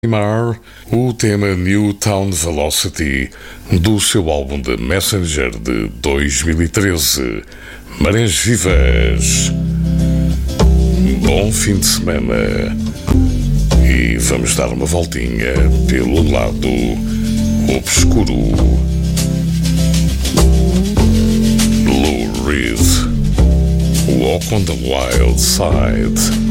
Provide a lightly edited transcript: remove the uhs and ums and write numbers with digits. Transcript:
Mar, o tema New Town Velocity do seu álbum The Messenger de 2013. Marés Vivas. Bom fim de semana e vamos dar uma voltinha pelo lado obscuro. Lou Reed, Walk on the Wild Side.